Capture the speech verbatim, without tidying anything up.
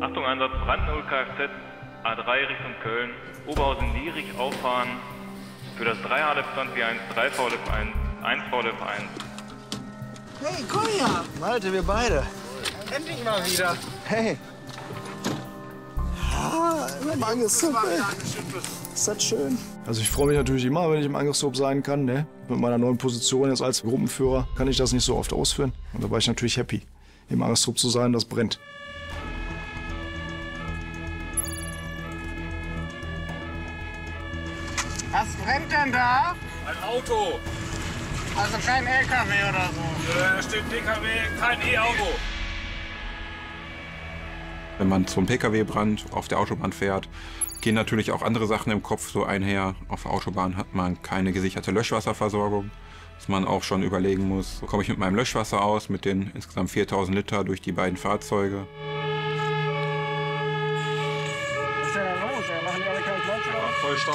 Achtung, Einsatz Brandnull Kfz, A drei Richtung Köln, Oberhausen-Lierig auffahren für das drei H L F zwanzig eins, drei V L F eins, eins V L F eins. Hey, komm her! Malte, wir beide. Endlich mal wieder. Hey. Ah, im Angriffstrupp, ey. Ist das schön. Also ich freue mich natürlich immer, wenn ich im Angriffstrupp sein kann. Ne? Mit meiner neuen Position jetzt als Gruppenführer kann ich das nicht so oft ausführen. Und da war ich natürlich happy, im Angriffstrupp zu sein, das brennt. Was brennt denn da? Ein Auto. Also kein L K W oder so? Da steht P K W, kein E-Auto. Wenn man zum P K W-Brand auf der Autobahn fährt, gehen natürlich auch andere Sachen im Kopf so einher. Auf der Autobahn hat man keine gesicherte Löschwasserversorgung, dass man auch schon überlegen muss, komme ich mit meinem Löschwasser aus, mit den insgesamt viertausend Liter durch die beiden Fahrzeuge. Was ist denn da los? Machen die alle keinen Platz? Ja, voll stark.